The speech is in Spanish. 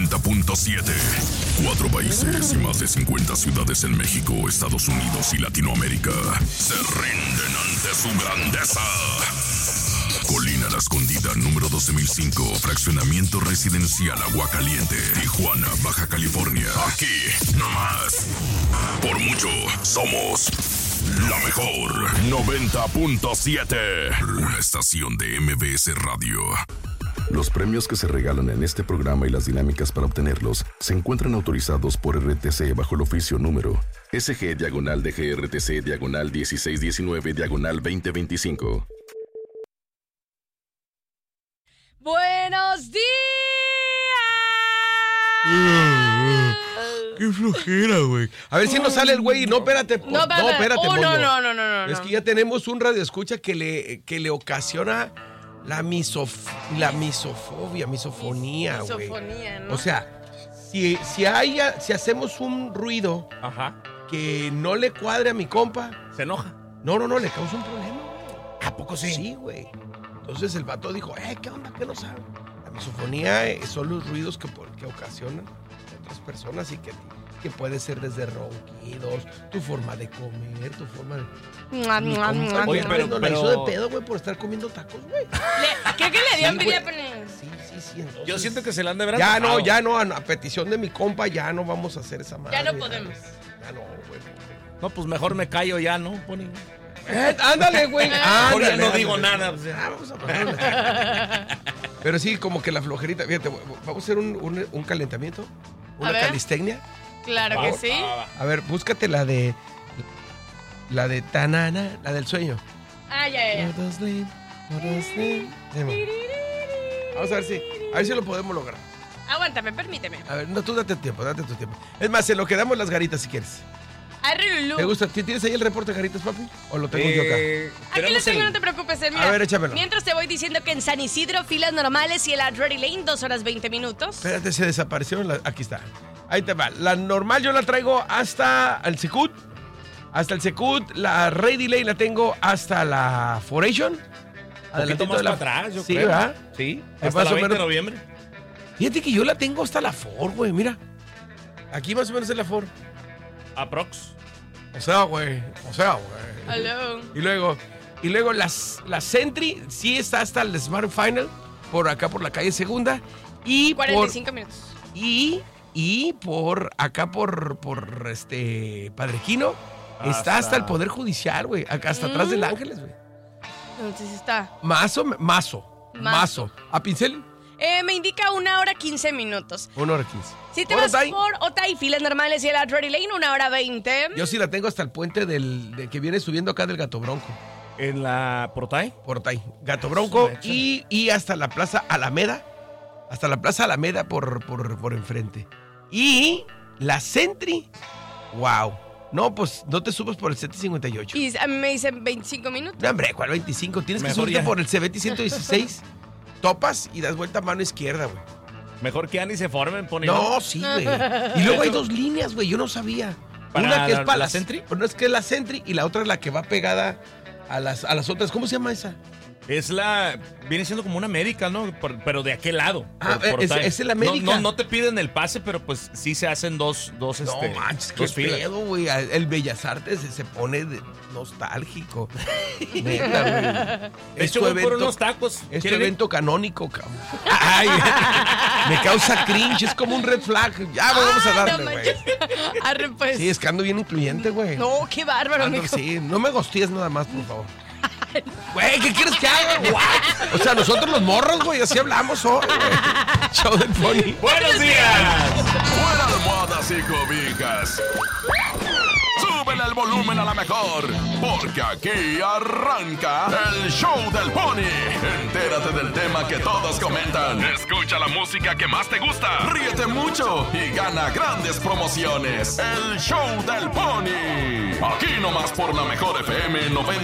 90.7. 4 países y más de 50 ciudades en México, Estados Unidos y Latinoamérica se rinden ante su grandeza. Colina La Escondida, número 12005, fraccionamiento residencial Aguacaliente, Tijuana, Baja California. Aquí, nomás. Por mucho, somos la mejor. 90.7. La estación de MBS Radio. Los premios que se regalan en este programa y las dinámicas para obtenerlos se encuentran autorizados por RTC bajo el oficio número SG-DGRTC-1619-2025. ¡Buenos días! ¡Qué flojera, güey! A ver si nos sale el güey. No, espérate. No, espérate. Moño. No. Es que ya tenemos un radioescucha que le ocasiona la misofonía, güey. Misofonía, ¿no? O sea, si hacemos un ruido que no le cuadre a mi compa, se enoja. No, le causa un problema. ¿A poco sí? Sí, güey. Entonces el vato dijo, ¿qué onda? ¿Qué no saben? La misofonía son los ruidos que ocasionan otras personas y que puede ser desde ronquidos, tu forma de comer, tu forma de... Oye, pero la hizo de pedo, güey, por estar comiendo tacos, güey. ¿Qué le dio envidia? Sí. Entonces, yo siento que se la han de verdad. Ya no, a petición de mi compa, ya no vamos a hacer esa madre. Ya no podemos. Ya no, güey. No, pues mejor me callo ya, ¿no, Pony? Ándale, güey. Ándale, no digo nada. Vamos a ponerle. Pero sí, como que la flojerita. Fíjate, vamos a hacer un calentamiento. Una calistenia. Claro que sí. A ver, búscate la de Tanana, la del sueño. Ya. Vamos a ver si lo podemos lograr. Aguántame, permíteme. A ver, no, tú date tu tiempo. Es más, se lo quedamos las garitas si quieres. ¿Te gusta? ¿Tienes ahí el reporte de garitas, papi? ¿O lo tengo yo acá? Aquí lo tengo, no te preocupes. Mira, a ver, échamelo. Mientras te voy diciendo que en San Isidro, filas normales y el Drury Lane, 2 horas 20 minutos. Espérate, se desaparecieron. Aquí está. Ahí te va. La normal yo la traigo hasta el Secut. La Ready Lane la tengo hasta la Foration. Adelantito más para atrás, yo creo. ¿Verdad? Sí, hasta el 20 de noviembre. Fíjate que yo la tengo hasta la Ford, güey, mira. Aquí más o menos es la Ford. Aprox. O sea, güey. Hello. Y luego la Sentry sí está hasta el Smart Final, por acá por la calle Segunda. Y 45 minutos. Y por acá por Padre Quino está hasta el Poder Judicial, güey. Acá hasta atrás del Ángeles, güey. Entonces está. Mazo. ¿A pincel? Me indica 1 hora 15 minutos. 1 hora 15. Si te vas por Otay, filas normales y el Drury Lane, 1 hora 20. Yo sí la tengo hasta el puente de que viene subiendo acá del Gato Bronco. ¿En la Portay? Portay. Gato Bronco y hasta la Plaza Alameda. Hasta la Plaza Alameda por enfrente. Y la Sentry. Wow. No, pues no te subas por el 758. Y a mí me dicen 25 minutos. No, hombre, ¿cuál 25? Tienes que subirte por el CBT 116. Topas y das vuelta a mano izquierda, güey. Mejor que Annie se formen, Pony. No, sí, güey. Y luego hay 2 líneas, güey. Yo no sabía. Una que es para la Sentry. No, es que es la Sentry y la otra es la que va pegada a las otras. ¿Cómo se llama esa? Viene siendo como una América, ¿no? Pero de aquel lado. Es el América. No te piden el pase, pero pues sí se hacen dos no manches, qué pedo, güey. El Bellas Artes se pone nostálgico. Neta, güey. De hecho, voy por unos tacos. Es tu evento canónico, cabrón. Ay, me causa cringe. Es como un red flag. Ya, vamos a darle, güey. Arre, pues. Sí, es que ando bien incluyente, güey. No, qué bárbaro, mijo. Sí, no me gostíes nada más, por favor. Güey, ¿qué quieres que haga? O sea, nosotros los morros, güey, así hablamos hoy. Show del Pony. ¡Buenos días! Fuera almohadas y cobijas. Súbele el volumen a la mejor, porque aquí arranca el Show del Pony. Entérate del tema que todos comentan. Escucha la música que más te gusta. Ríete mucho y gana grandes promociones. El Show del Pony. Aquí nomás por la mejor FM 90.7.